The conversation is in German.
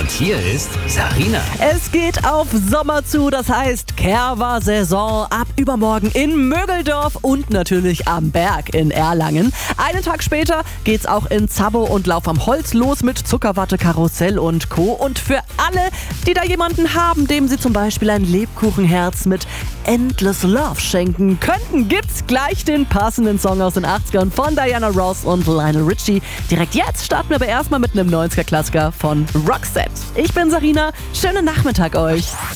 Und hier ist Sarina. Es geht auf Sommer zu, das heißt Kerwa-Saison ab übermorgen in Mögeldorf und natürlich am Berg in Erlangen. Einen Tag später geht's auch in Zabbo und Lauf am Holz los mit Zuckerwatte, Karussell und Co. Und für alle, die da jemanden haben, dem sie zum Beispiel ein Lebkuchenherz mit Endless Love schenken könnten, gibt's gleich den passenden Song aus den 80ern von Diana Ross und Lionel Richie. Direkt jetzt starten wir aber erstmal mit einem 90er-Klassiker von Roxette. Ich bin Sarina, schönen Nachmittag euch.